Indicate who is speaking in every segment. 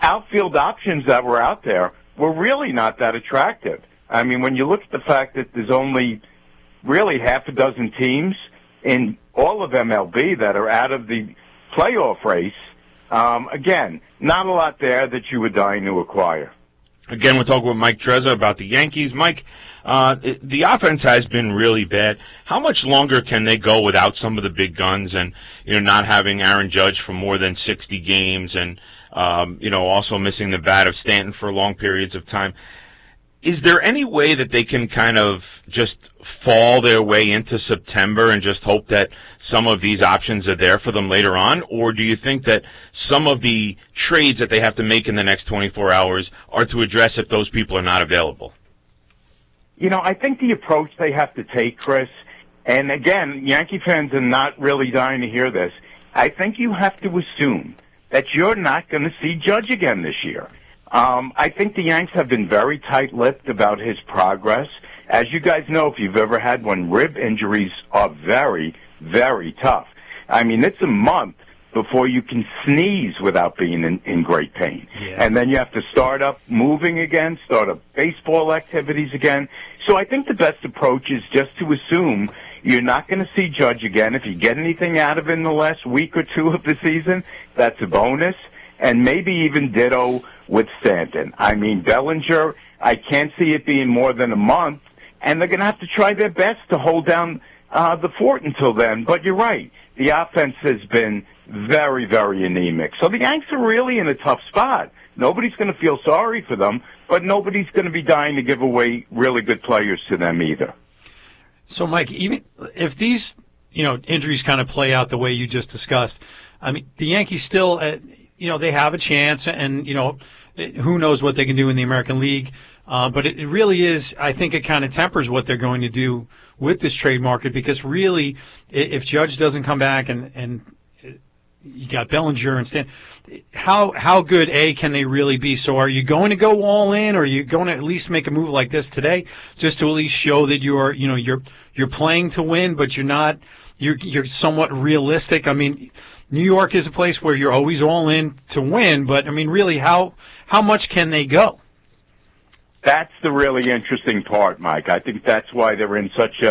Speaker 1: outfield options that were out there were really not that attractive. I mean, when you look at the fact that there's only really half a dozen teams in all of MLB that are out of the playoff race, again, not a lot there that you were dying to acquire.
Speaker 2: Again, we're talking with Mike Trezza about the Yankees. Mike, the offense has been really bad. How much longer can they go without some of the big guns and, not having Aaron Judge for more than 60 games and, also missing the bat of Stanton for long periods of time? Is there any way that they can kind of just fall their way into September and just hope that some of these options are there for them later on? Or do you think that some of the trades that they have to make in the next 24 hours are to address if those people are not available?
Speaker 1: I think the approach they have to take, Chris, and again, Yankee fans are not really dying to hear this, I think you have to assume that you're not going to see Judge again this year. I think the Yanks have been very tight-lipped about his progress. As you guys know, if you've ever had one, rib injuries are very, very tough. I mean, it's a month before you can sneeze without being in great pain. Yeah. And then you have to start up moving again, start up baseball activities again. So I think the best approach is just to assume you're not going to see Judge again. If you get anything out of it in the last week or two of the season, that's a bonus. And maybe even ditto with Stanton. I mean, Bellinger, I can't see it being more than a month, and they're going to have to try their best to hold down the fort until then. But you're right. The offense has been very, very anemic. So the Yanks are really in a tough spot. Nobody's going to feel sorry for them, but nobody's going to be dying to give away really good players to them either.
Speaker 3: So, Mike, even if these, injuries kind of play out the way you just discussed, I mean, the Yankees still, they have a chance, and, who knows what they can do in the American League. But it really is, I think it kind of tempers what they're going to do with this trade market, because really, if Judge doesn't come back and you got Bellinger and Stan, how good, can they really be? So are you going to go all in, or are you going to at least make a move like this today, just to at least show that you're playing to win, but you're somewhat realistic? I mean, New York is a place where you're always all in to win, but I mean, really, how much can they go?
Speaker 1: That's the really interesting part, Mike. I think that's why they're in such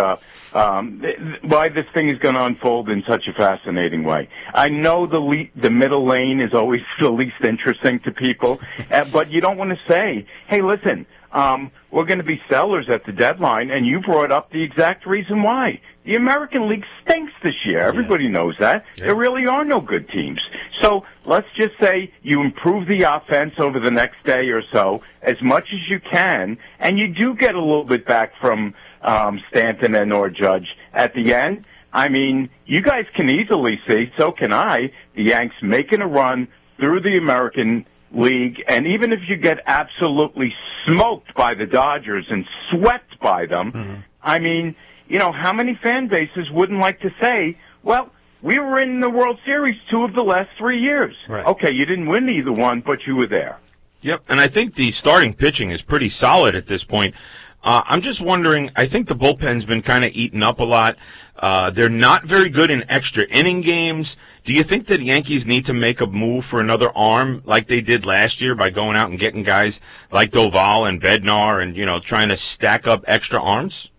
Speaker 1: why this thing is going to unfold in such a fascinating way. I know the middle lane is always the least interesting to people, but you don't want to say, hey, listen, we're going to be sellers at the deadline, and you brought up the exact reason why. The American League stinks this year. Everybody knows that. Yeah. There really are no good teams. So let's just say you improve the offense over the next day or so as much as you can, and you do get a little bit back from Stanton and or Judge at the end. I mean, you guys can easily see, so can I, the Yanks making a run through the American League, and even if you get absolutely smoked by the Dodgers and swept by them, I mean, how many fan bases wouldn't like to say, well, we were in the World Series 2 of the last 3 years. Right. Okay, you didn't win either one, but you were there.
Speaker 2: Yep, and I think the starting pitching is pretty solid at this point. I'm just wondering, I think the bullpen's been kind of eaten up a lot. They're not very good in extra inning games. Do you think that the Yankees need to make a move for another arm like they did last year by going out and getting guys like Doval and Bednar and, trying to stack up extra arms?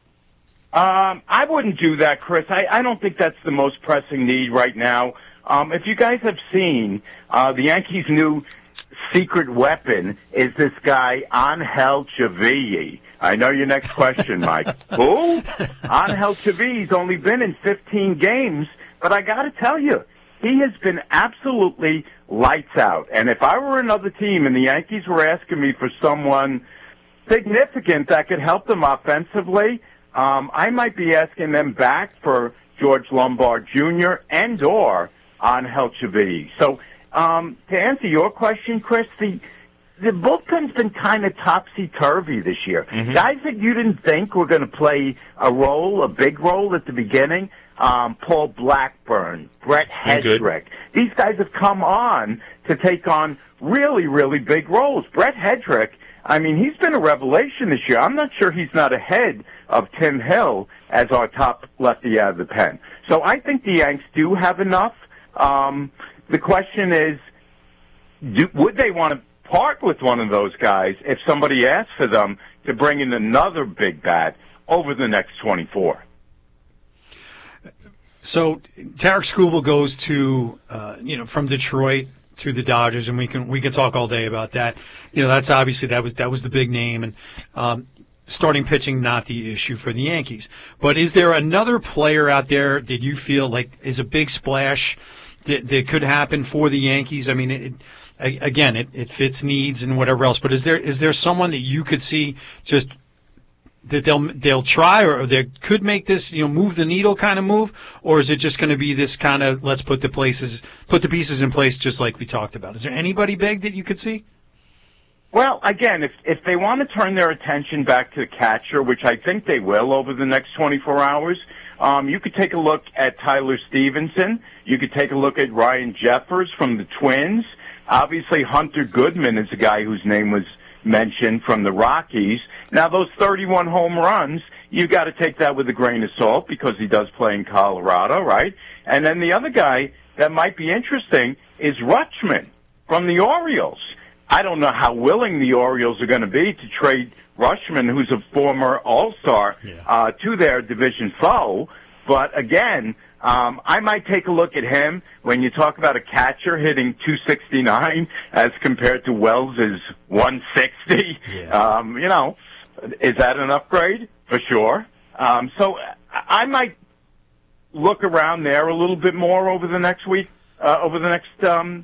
Speaker 1: I wouldn't do that, Chris. I don't think that's the most pressing need right now. If you guys have seen, the Yankees' new secret weapon is this guy, Angel Chavilli. I know your next question, Mike. Who? Angel Chavilli's only been in 15 games, but I got to tell you, he has been absolutely lights out. And if I were another team and the Yankees were asking me for someone significant that could help them offensively, I might be asking them back for George Lombard Jr. and or Angel Chavilli. So to answer your question, Chris, the bullpen's been kind of topsy-turvy this year. Guys that you didn't think were going to play a big role at the beginning, Paul Blackburn, Brett Hedrick. These guys have come on to take on really, really big roles. Brett Hedrick, I mean, he's been a revelation this year. I'm not sure he's not ahead of Tim Hill as our top lefty out of the pen. So I think the Yanks do have enough. The question is, would they want to part with one of those guys if somebody asked for them to bring in another big bat over the next 24?
Speaker 3: So Tarik Skubal goes to, from Detroit to the Dodgers, and we can talk all day about that. That's obviously that was the big name, and starting pitching not the issue for the Yankees. But is there another player out there that you feel like is a big splash that could happen for the Yankees? I mean, it fits needs and whatever else. But is there someone that you could see just that they'll try, or they could make this, move the needle kind of move, or is it just going to be this kind of let's put the pieces in place just like we talked about? Is there anybody big that you could see?
Speaker 1: Well, again, if they want to turn their attention back to the catcher, which I think they will over the next 24 hours, you could take a look at Tyler Stevenson. You could take a look at Ryan Jeffers from the Twins. Obviously, Hunter Goodman is a guy whose name was mentioned from the Rockies. Now, those 31 home runs, you got to take that with a grain of salt because he does play in Colorado, right? And then the other guy that might be interesting is Rutschman from the Orioles. I don't know how willing the Orioles are going to be to trade Rutschman, who's a former All-Star, to their division foe. But again, I might take a look at him when you talk about a catcher hitting 269 as compared to Wells' 160. Yeah. Is that an upgrade? For sure. So I might look around there a little bit more over the next week, over the next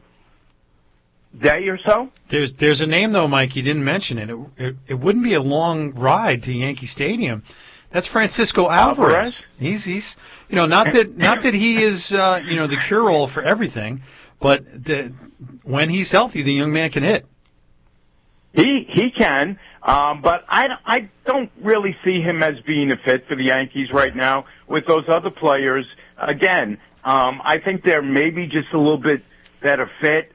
Speaker 1: day or so.
Speaker 3: There's a name though, Mike, you didn't mention it. It wouldn't be a long ride to Yankee Stadium. That's Francisco Alvarez. He's not that he is the cure all for everything, but when he's healthy, the young man can hit.
Speaker 1: He can, but I don't really see him as being a fit for the Yankees right now with those other players. Again, I think they're maybe just a little bit better fit.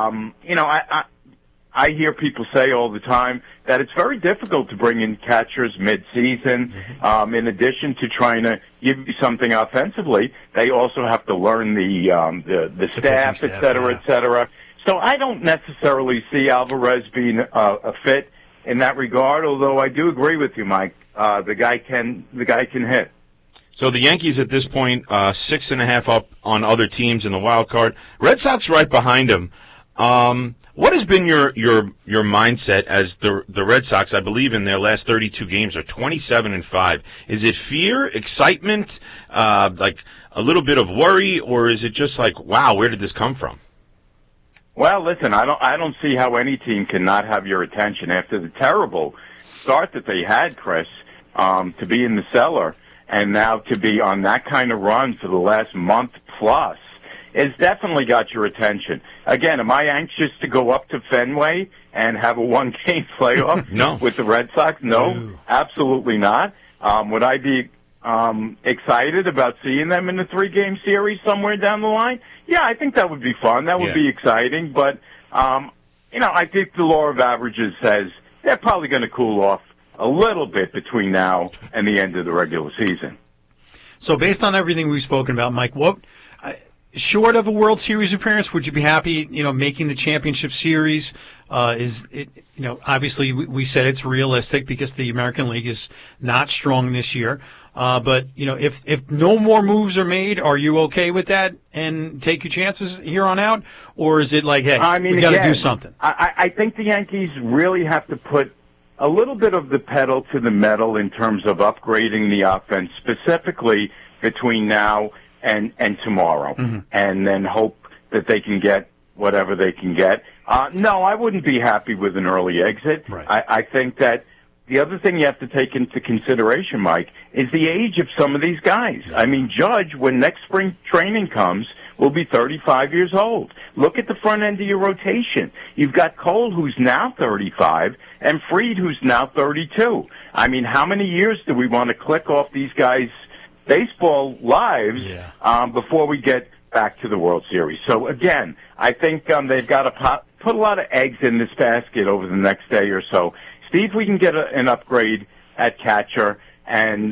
Speaker 1: I hear people say all the time that it's very difficult to bring in catchers mid-season. In addition to trying to give you something offensively, they also have to learn the staff, et cetera, et cetera. So I don't necessarily see Alvarez being a fit in that regard, although I do agree with you, Mike. The guy can hit.
Speaker 2: So the Yankees at this point, 6.5 up on other teams in the wild card. Red Sox right behind them. What has been your mindset as the Red Sox? I believe in their last 32 games are 27-5. Is it fear, excitement, like a little bit of worry, or is it just like, wow, where did this come from?
Speaker 1: Well, listen, I don't see how any team can not have your attention after the terrible start that they had, Chris, to be in the cellar and now to be on that kind of run for the last month plus. It's definitely got your attention. Again, am I anxious to go up to Fenway and have a one-game playoff
Speaker 2: No.
Speaker 1: with the Red Sox? No, absolutely not. Would I be excited about seeing them in a 3-game series somewhere down the line? Yeah, I think that would be fun. That would be exciting. But, I think the law of averages says they're probably going to cool off a little bit between now and the end of the regular season.
Speaker 3: So based on everything we've spoken about, Mike, short of a World Series appearance, would you be happy, making the championship series? Obviously we said it's realistic because the American League is not strong this year. But if no more moves are made, are you okay with that and take your chances here on out? Or is it like, hey, we got to do something?
Speaker 1: I think the Yankees really have to put a little bit of the pedal to the metal in terms of upgrading the offense, specifically between now and tomorrow, and then hope that they can get whatever they can get. No, I wouldn't be happy with an early exit.
Speaker 3: Right.
Speaker 1: I think that the other thing you have to take into consideration, Mike, is the age of some of these guys. I mean, Judge, when next spring training comes, will be 35 years old. Look at the front end of your rotation. You've got Cole, who's now 35, and Fried, who's now 32. I mean, how many years do we want to click off these guys' baseball lives before we get back to the World Series? So again, I think they've got to put a lot of eggs in this basket over the next day or so. See if we can get an upgrade at catcher, and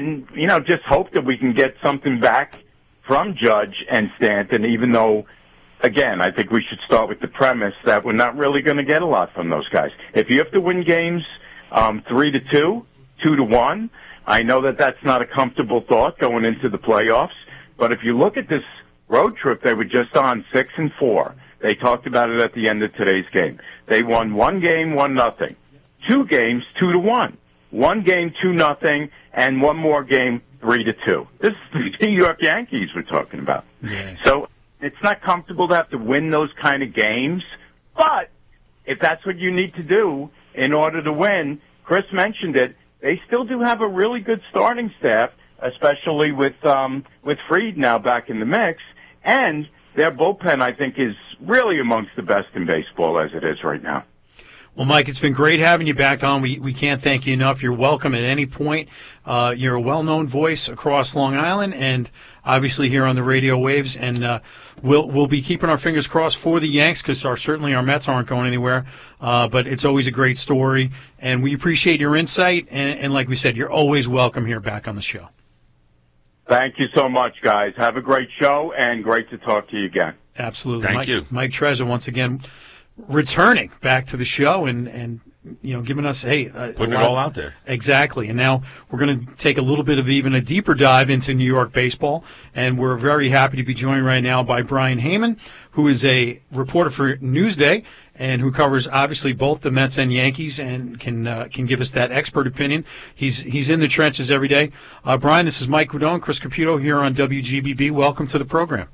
Speaker 1: just hope that we can get something back from Judge and Stanton, even though again, I think we should start with the premise that we're not really going to get a lot from those guys. If you have to win games 3-2, 2-1, I know that that's not a comfortable thought going into the playoffs. But if you look at this road trip, they were just on 6-4. They talked about it at the end of today's game. They won one game, 1-0. 2 games, 2-1. One game, 2-0, and one more game, 3-2. This is the New York Yankees we're talking about.
Speaker 3: Yeah.
Speaker 1: So it's not comfortable to have to win those kind of games, but if that's what you need to do in order to win, Chris mentioned it, they still do have a really good starting staff, especially with Fried now back in the mix, and their bullpen, I think, is really amongst the best in baseball as it is right now.
Speaker 3: Well, Mike, it's been great having you back on. We can't thank you enough. You're welcome at any point. You're a well-known voice across Long Island and obviously here on the radio waves. And we'll be keeping our fingers crossed for the Yanks because certainly our Mets aren't going anywhere. But it's always a great story. And we appreciate your insight. And like we said, you're always welcome here back on the show.
Speaker 1: Thank you so much, guys. Have a great show and great to talk to you again.
Speaker 3: Absolutely.
Speaker 2: Thank you.
Speaker 3: Mike Trezor, once again, returning back to the show and giving us putting
Speaker 2: it all out there.
Speaker 3: Exactly. And now we're going to take a little bit of even a deeper dive into New York baseball, and we're very happy to be joined right now by Brian Heyman, who is a reporter for Newsday and who covers obviously both the Mets and Yankees and can give us that expert opinion. He's in the trenches every day. Brian, this is Mike Guidon, Chris Caputo here on WGBB. Welcome to the program.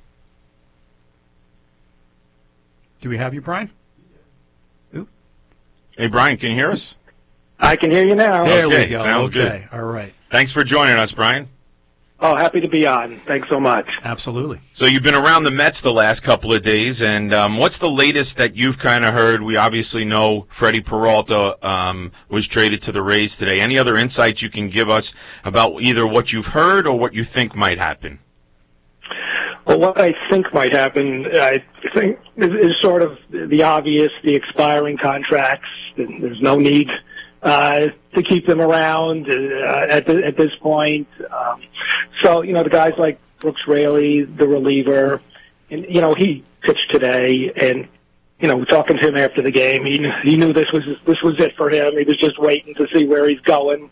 Speaker 3: Do we have you, Brian?
Speaker 2: Hey, Brian, can you hear us?
Speaker 4: I can hear you now.
Speaker 3: There
Speaker 2: okay,
Speaker 3: we go.
Speaker 2: Sounds
Speaker 3: okay.
Speaker 2: good.
Speaker 3: All right.
Speaker 2: Thanks for joining us, Brian.
Speaker 4: Oh, happy to be on. Thanks so much.
Speaker 3: Absolutely.
Speaker 2: So you've been around the Mets the last couple of days, and what's the latest that you've kind of heard? We obviously know Freddie Peralta was traded to the Rays today. Any other insights you can give us about either what you've heard or what you think might happen?
Speaker 4: Well, what I think might happen, I think, is sort of the obvious, the expiring contracts. There's no need to keep them around at this point. So, the guys like Brooks Raley, the reliever, and, he pitched today, and, talking to him after the game, he knew this was it for him. He was just waiting to see where he's going.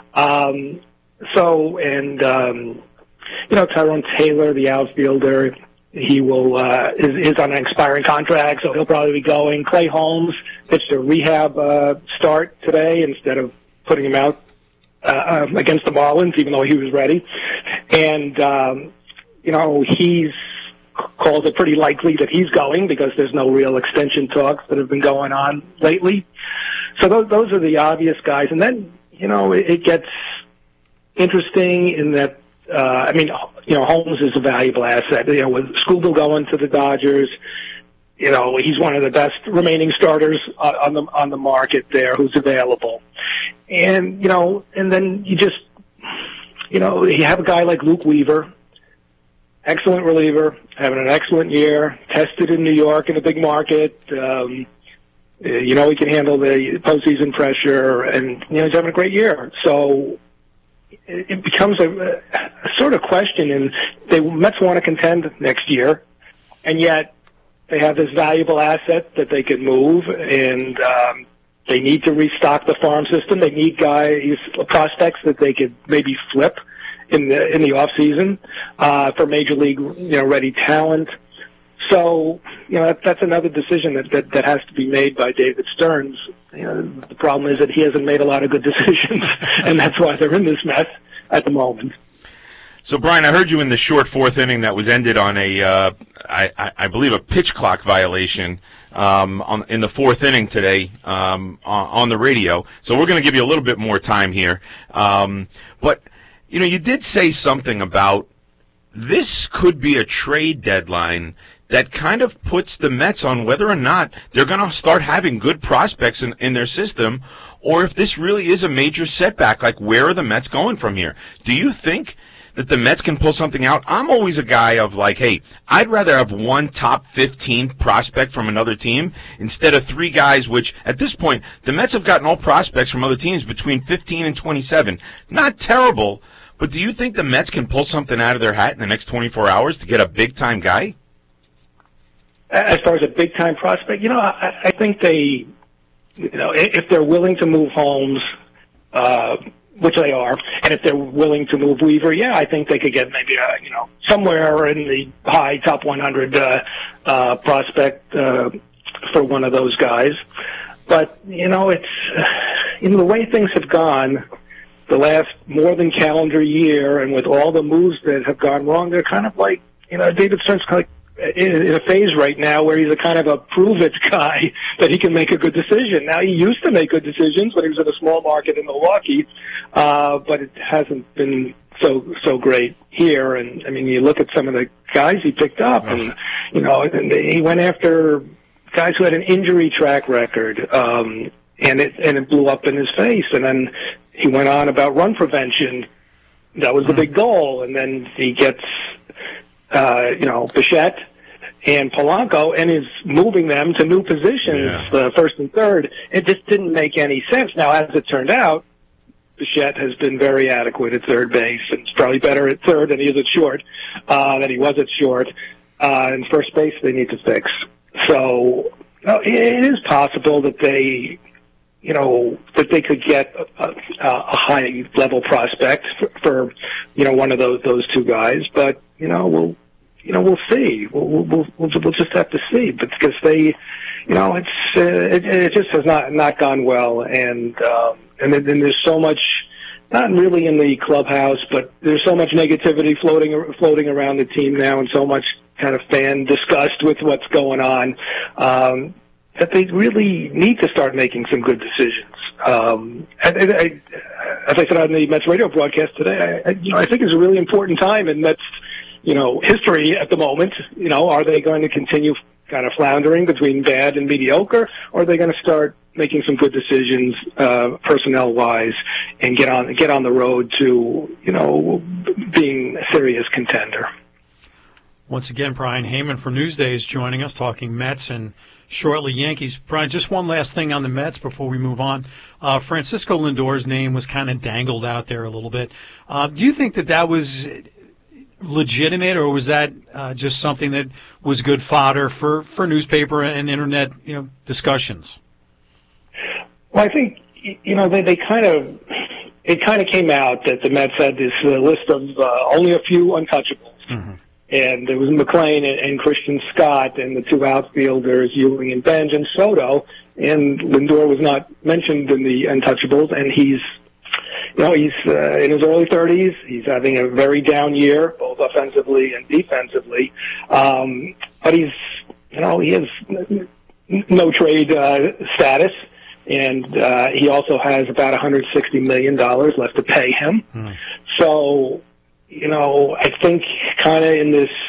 Speaker 4: Tyrone Taylor, the outfielder, he will is on an expiring contract, so he'll probably be going. Clay Holmes pitched a rehab start today instead of putting him out against the Marlins, even though he was ready. And he's called it pretty likely that he's going because there's no real extension talks that have been going on lately. So those are the obvious guys. And then it gets interesting in that. Holmes is a valuable asset. With Scooble going to the Dodgers, he's one of the best remaining starters on the market there who's available. And, and then you just, you have a guy like Luke Weaver, excellent reliever, having an excellent year, tested in New York in a big market. He can handle the postseason pressure, and, he's having a great year. So, it becomes a sort of question, and the Mets want to contend next year, and yet they have this valuable asset that they can move, and they need to restock the farm system. They need prospects that they could maybe flip in the off season for major league ready talent. So that's another decision that has to be made by David Stearns. The problem is that he hasn't made a lot of good decisions, and that's why they're in this mess at the moment.
Speaker 2: So, Brian, I heard you in the short fourth inning that was ended on I believe, a pitch clock violation in the fourth inning today on the radio. So we're going to give you a little bit more time here. But, you did say something about this could be a trade deadline that kind of puts the Mets on whether or not they're going to start having good prospects in their system, or if this really is a major setback, like where are the Mets going from here? Do you think that the Mets can pull something out? I'm always a guy of like, hey, I'd rather have one top 15 prospect from another team instead of 3 guys, which at this point, the Mets have gotten all prospects from other teams between 15 and 27. Not terrible, but do you think the Mets can pull something out of their hat in the next 24 hours to get a big-time guy?
Speaker 4: as far as a big time prospect, I think they, if they're willing to move Holmes, which they are, and if they're willing to move Weaver, yeah, I think they could get maybe somewhere in the high top 100 prospect for one of those guys. But it's the way things have gone the last more than calendar year, and with all the moves that have gone wrong, they're kind of like David Stern's kind of in a phase right now where he's a kind of a prove-it guy that he can make a good decision. Now, he used to make good decisions when he was in a small market in Milwaukee, but it hasn't been so great here. And I mean, you look at some of the guys he picked up, and and he went after guys who had an injury track record, and it blew up in his face. And then he went on about run prevention. That was the big goal, and then he gets Bichette and Polanco, and is moving them to new positions, first and third. It just didn't make any sense. Now, as it turned out, Bichette has been very adequate at third base, and it's probably better at third than he is at short, than he was at short. And first base they need to fix. So it is possible that they could get a high level prospect for one of those two guys, but we'll see. We'll just have to see, but because they, it just has not gone well, and then there's so much, not really in the clubhouse, but there's so much negativity floating around the team now, and so much kind of fan disgust with what's going on, that they really need to start making some good decisions. As I said on the Mets radio broadcast today, I think it's a really important time in Mets, history at the moment. Are they going to continue kind of floundering between bad and mediocre, or are they going to start making some good decisions, personnel-wise, and get on the road to, being a serious contender?
Speaker 3: Once again, Brian Heyman from Newsday is joining us, talking Mets and shortly Yankees. Brian, just one last thing on the Mets before we move on. Francisco Lindor's name was kind of dangled out there a little bit. Do you think that was legitimate, or was that just something that was good fodder for newspaper and internet discussions?
Speaker 4: Well, I think it kind of came out that the Mets had this list of only a few untouchables. Mm-hmm. And there was McClain and Christian Scott, and the two outfielders, Ewing and Benj, and Soto. And Lindor was not mentioned in the untouchables, and he's in his early 30s. He's having a very down year, both offensively and defensively. But he has no trade status, and he also has about $160 million left to pay him. Mm. So, I think kind of in this,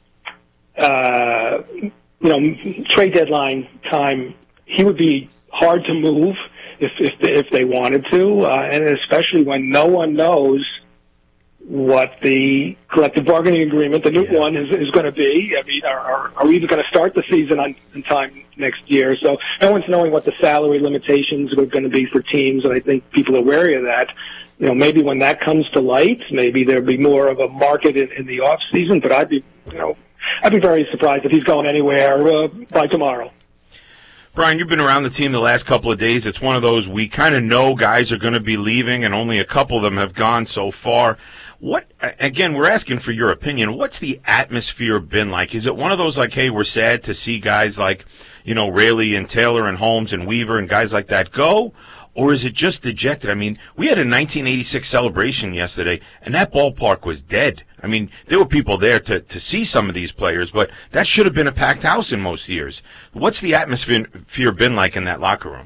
Speaker 4: trade deadline time, he would be hard to move if they wanted to, and especially when no one knows what the collective bargaining agreement, the new one, is going to be. I mean, are we even going to start the season on time next year? So no one's knowing what the salary limitations are going to be for teams, and I think people are wary of that. Maybe when that comes to light, maybe there'll be more of a market in the off season. But I'd be very surprised if he's going anywhere by tomorrow.
Speaker 2: Brian, you've been around the team the last couple of days. It's one of those we kind of know guys are going to be leaving, and only a couple of them have gone so far. Again, we're asking for your opinion. What's the atmosphere been like? Is it one of those like, hey, we're sad to see guys like, Raley and Taylor and Holmes and Weaver and guys like that go? Or is it just dejected? I mean, we had a 1986 celebration yesterday, and that ballpark was dead. I mean, there were people there to see some of these players, but that should have been a packed house in most years. What's the atmosphere been like in that locker room?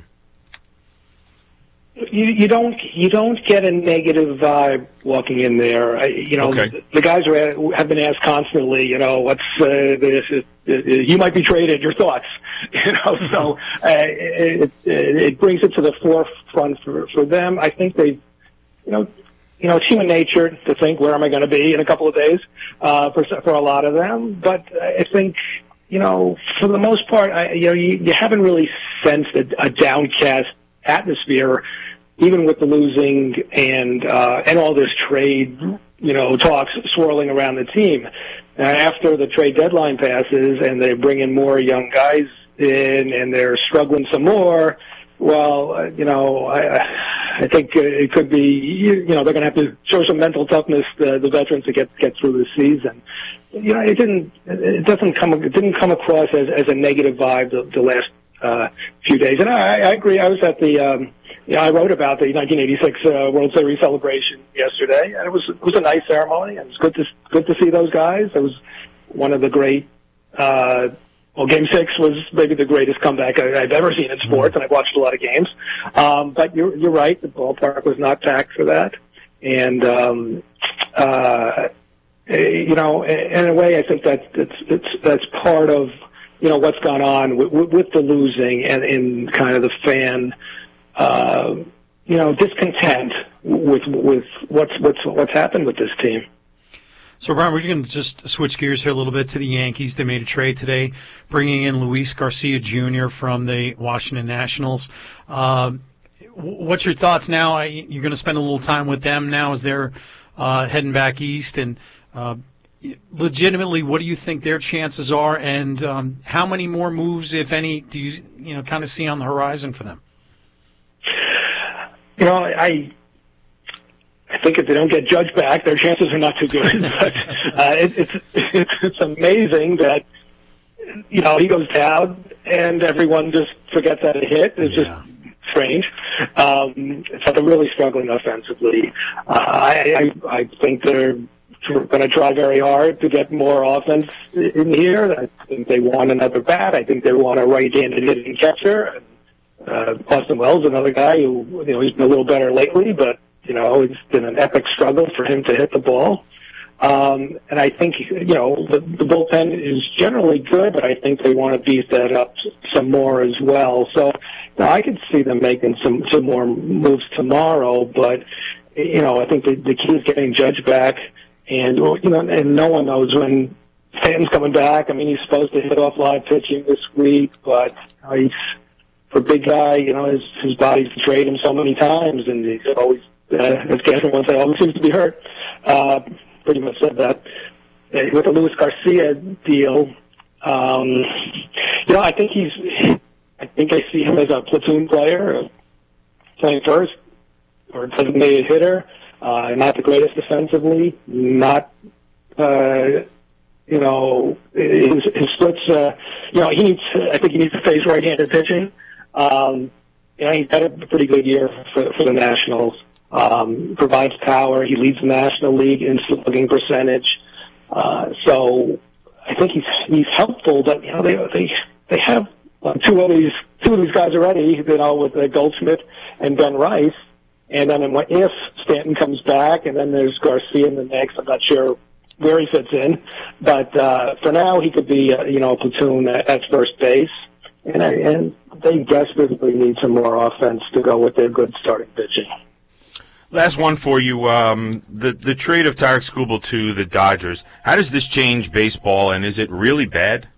Speaker 4: You don't get a negative vibe walking in there. Okay. The guys have been asked constantly, what's this? You might be traded. Your thoughts, So it brings it to the forefront for them. I think they, it's human nature to think, where am I going to be in a couple of days? For a lot of them, but I think, for the most part, you haven't really sensed a downcast atmosphere, even with the losing and all this trade, talks swirling around the team. after the trade deadline passes and they bring in more young guys in and they're struggling some more, well, I think it could be, they're going to have to show some mental toughness, the veterans, to get through the season. It didn't come across as a negative vibe the last few days. And I agree. I was at I wrote about the 1986 World Series celebration yesterday. And it was a nice ceremony. It was good to see those guys. It was one of the great. Game 6 was maybe the greatest comeback I've ever seen in sports, and I've watched a lot of games. But you're right. The ballpark was not packed for that, and in a way, I think that's part of what's gone on with the losing and in kind of the fan discontent with what's happened with this team.
Speaker 3: So, Brian, we're going to just switch gears here a little bit to the Yankees. They made a trade today, bringing in Luis Garcia Jr. from the Washington Nationals. What's your thoughts now? You're going to spend a little time with them now as they're heading back east. And legitimately, what do you think their chances are? And how many more moves, if any, do you kind of see on the horizon for them?
Speaker 4: I think if they don't get Judge back, their chances are not too good. But it's amazing that he goes down and everyone just forgets that it hit. It's just strange. So they're really struggling offensively. I think they're going to try very hard to get more offense in here. I think they want another bat. I think they want a right-handed hitting catcher. Austin Wells, another guy who he's been a little better lately, but it's been an epic struggle for him to hit the ball. And I think, the bullpen is generally good, but I think they want to beef that up some more as well. So, I could see them making some more moves tomorrow, but, I think the key is getting Judge back. And, and no one knows when Stanton's coming back. I mean, he's supposed to hit off live pitching this week, but he's, for a big guy, his body's betrayed him so many times, and he's always, as Cashman once said, always seems to be hurt. Pretty much said that. With the Luis Garcia deal, I think I see him as a platoon player, playing first, or designated hitter, not the greatest defensively, not, his splits, I think he needs to face right-handed pitching. He's had a pretty good year for the Nationals. Provides power. He leads the National League in slugging percentage. So I think he's helpful. But they have two of these guys already. With Goldschmidt and Ben Rice. And then if Stanton comes back, and then there's Garcia in the mix, I'm not sure where he fits in. But for now, he could be a platoon at first base. And they desperately need some more offense to go with their good starting pitching.
Speaker 2: Last one for you. The trade of Tarik Skubal to the Dodgers. How does this change baseball, and is it really bad?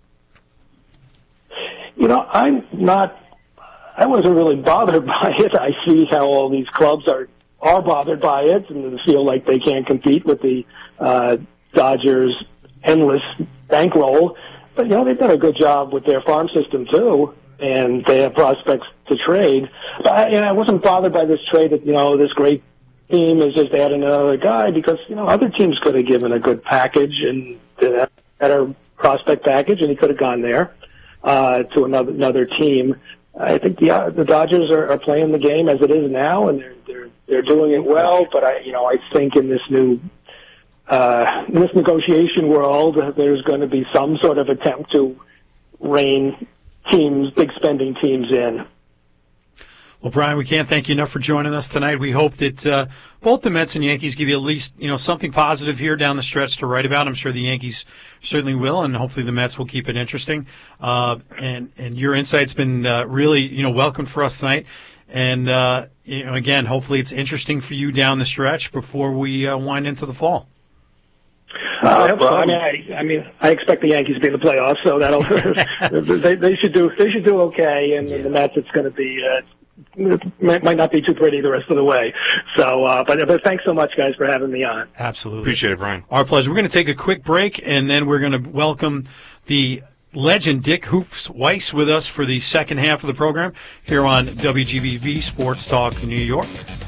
Speaker 4: I wasn't really bothered by it. I see how all these clubs are bothered by it and feel like they can't compete with the Dodgers' endless bankroll. But, they've done a good job with their farm system, too, and they have prospects to trade. But I wasn't bothered by this trade that, this great team is just adding another guy, because, other teams could have given a good package and a better prospect package, and he could have gone there to another team. I think the Dodgers are playing the game as it is now, and they're doing it well. But I think in this new in this negotiation world, there's going to be some sort of attempt to rein big spending teams in.
Speaker 3: Well, Brian, we can't thank you enough for joining us tonight. We hope that both the Mets and Yankees give you at least, something positive here down the stretch to write about. I'm sure the Yankees certainly will, and hopefully the Mets will keep it interesting. And your insight's been really, welcome for us tonight. And again, hopefully it's interesting for you down the stretch before we wind into the fall.
Speaker 4: I hope so. I expect the Yankees to be in the playoffs, so that'll they should do okay. And the Mets, it's going to be might not be too pretty the rest of the way. So, but thanks so much, guys, for having me on.
Speaker 3: Absolutely.
Speaker 2: Appreciate it, Brian.
Speaker 3: Our pleasure. We're going to take a quick break, and then we're going to welcome the legend Dick Hoops Weiss with us for the second half of the program here on WGBV Sports Talk New York.